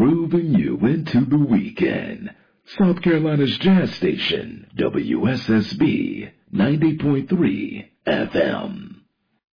grooving you into the weekend. South Carolina's jazz station, WSSB 90.3 FM.